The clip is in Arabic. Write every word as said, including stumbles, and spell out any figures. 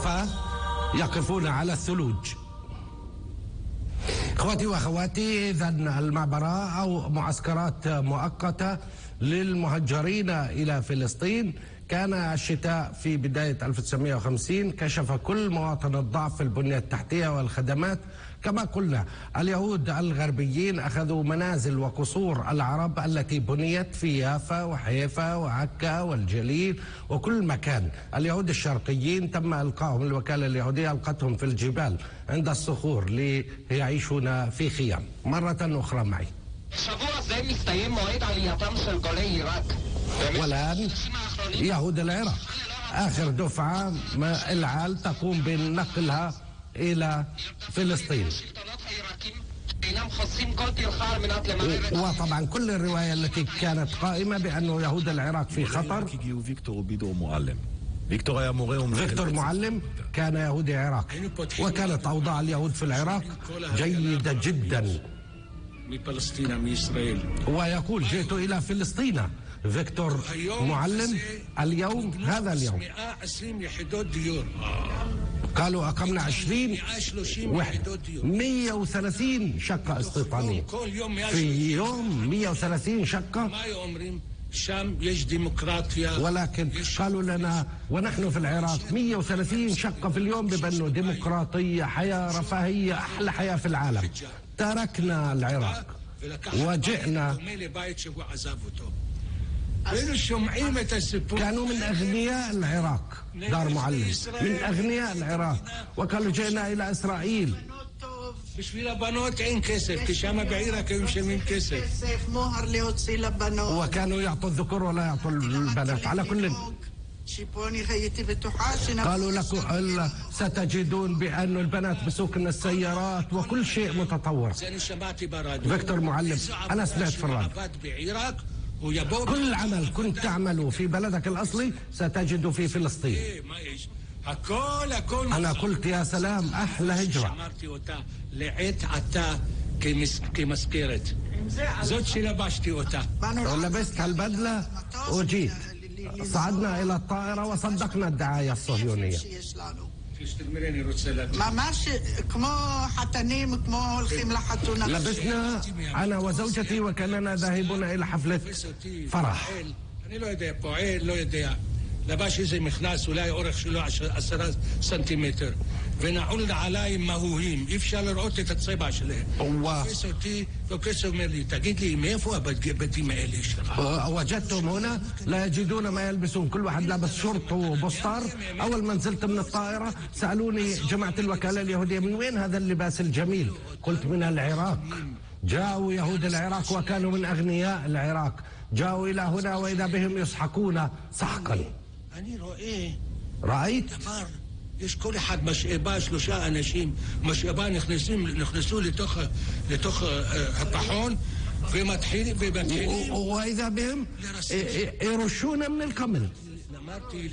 الحفاة يقفون على الثلوج. اخواتي واخواتي، اذا المعبرة او معسكرات مؤقتة للمهجرين الى فلسطين. كان الشتاء في بداية ألف وتسعمئة وخمسين كشف كل مواطن الضعف في البنية التحتية والخدمات. كما قلنا، اليهود الغربيين أخذوا منازل وقصور العرب التي بنيت في يافا وحيفا وعكا والجليل وكل مكان. اليهود الشرقيين تم إلقائهم، الوكالة اليهودية ألقتهم في الجبال عند الصخور ليعيشون في خيام. مرة أخرى معي. والآن يهود العراق آخر دفعة العال تقوم بنقلها إلى فلسطين. وطبعا كل الرواية التي كانت قائمة بأن يهود العراق في خطر. فيكتور معلم كان يهودي عراقي، وكانت أوضاع اليهود في العراق جيدة جدا. ويقول: جئت إلى فلسطين. فيكتور معلم اليوم، هذا اليوم قالوا أقمنا عشرين وحدة، مئة وثلاثين شقة استيطانية في يوم، مئة وثلاثين شقة. ولكن قالوا لنا ونحن في العراق مئة وثلاثين شقة في اليوم ببنوا ديمقراطية، حياة رفاهية، أحلى حياة في العالم. تركنا العراق وجئنا. كانوا من أغنياء العراق، دار معلم من أغنياء العراق، وقالوا جئنا إلى إسرائيل. وكانوا يعطوا الذكور ولا يعطوا البنات. على كل، قالوا لكم ستجدون بأن البنات بسوقن السيارات وكل شيء متطور. فيكتور معلم: أنا سمعت في الراديو كل عمل كنت تعمله في بلدك الأصلي ستجد في فلسطين. أنا قلت يا سلام، أحلى هجرة. ولبست هالبدلة وجيت. صعدنا إلى الطائرة وصدقنا الدعاية الصهيونية. لبسنا أنا وزوجتي وكاننا ذاهبون إلى حفلة فرح. לבש איזה מכנס, אולי אורך שלו עשרה סנטימטר, ונעול נעליים מהוהים, אי אפשר לראות את הצבע שלהם. תופס אותי, תופס אומר לי: תגיד לי, מאיפה הבגדים האלה שלך? وجدتهم هنا لا يجدون ما يلبسون، كل واحد لابس شورت وبسطار. أول ما نزلت من الطائرة سألوني جماعة الوكالة اليهودية: من وين هذا اللباس الجميل؟ قلت: من العراق. جاءوا يهود العراق وكانوا من أغنياء العراق، جاءوا إلى هنا وإذا بهم يسحقون سحقا. رأيت יש כל אחד משאבה, שלושה אנשים משאבה נכנסים, נכנסו לתוך, לתוך הפחון ומתחילים, وإذا بهم يرشون من القمل.